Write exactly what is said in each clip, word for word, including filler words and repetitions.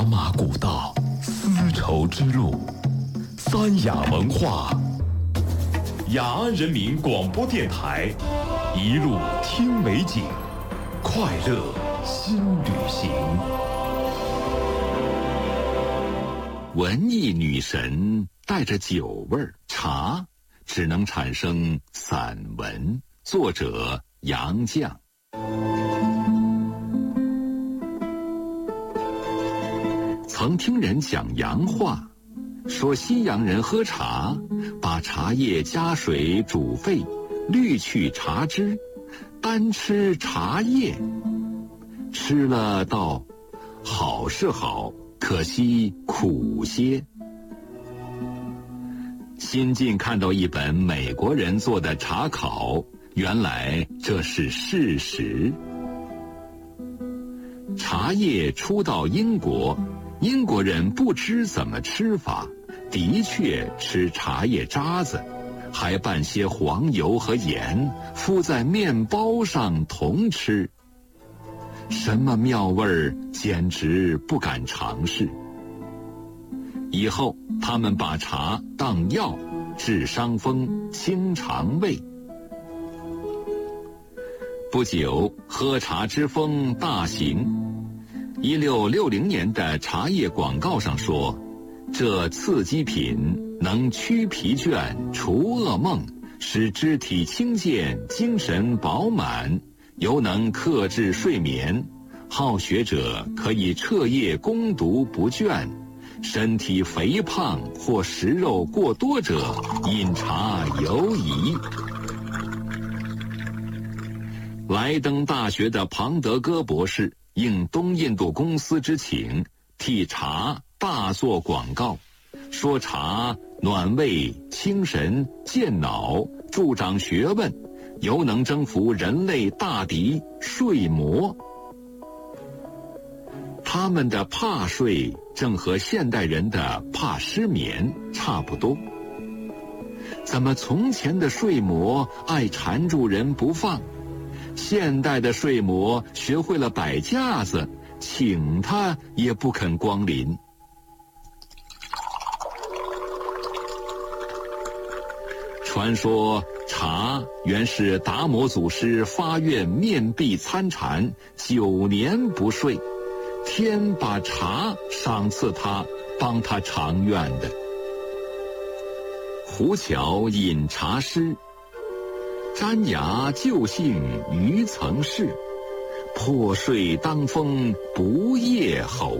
马古道，丝绸之路，三雅文化。雅安人民广播电台，一路听美景，快乐新旅行。 文艺女神带着酒味儿，茶只能产生散文。作者杨绛。曾听人讲洋话，说西洋人喝茶，把茶叶加水煮沸，滤去茶汁，单吃茶叶。吃了倒好是好，可惜苦些。新近看到一本美国人做的茶考，原来这是事实。茶叶初到英国，英国人不知怎么吃法，的确吃茶叶渣子，还拌些黄油和盐，敷在面包上同吃。什么妙味儿，简直不敢尝试。以后他们把茶当药，治伤风、清肠胃。不久，喝茶之风大行。一六六零年的茶叶广告上说，这刺激品能驱疲倦、除噩梦，使肢体轻健、精神饱满，犹能克制睡眠。好学者可以彻夜攻读不倦，身体肥胖或食肉过多者，饮茶尤宜。莱登大学的庞德戈博士应东印度公司之请，替茶大做广告，说茶暖胃、清神、健脑、助长学问，犹能征服人类大敌睡魔。他们的怕睡正和现代人的怕失眠差不多。怎么从前的睡魔爱缠住人不放，现代的睡魔学会了摆架子，请他也不肯光临。传说茶原是达摩祖师发愿面壁参禅，九年不睡，天把茶赏赐他，帮他偿愿的。胡桥饮茶诗：沾牙就姓于曾是，破睡当风不夜吼。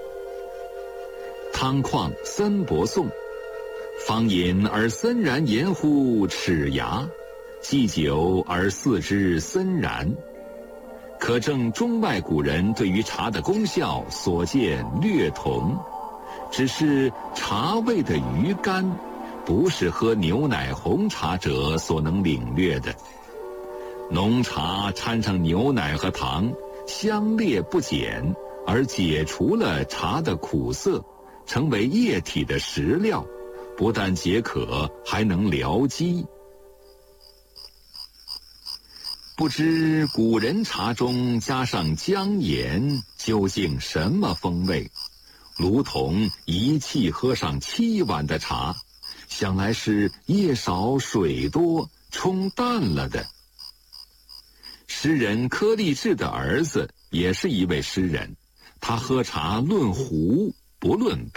汤况森伯颂：方饮而森然言乎齿牙，既久而四肢森然。可证中外古人对于茶的功效所见略同，只是茶味的余甘，不是喝牛奶红茶者所能领略的。浓茶掺上牛奶和糖，香烈不减，而解除了茶的苦涩，成为液体的食料，不但解渴，还能疗饥。不知古人茶中加上姜盐，究竟什么风味？如同一气喝上七碗的茶，想来是叶少水多，冲淡了的。诗人柯立志的儿子也是一位诗人，他喝茶论壶不论杯。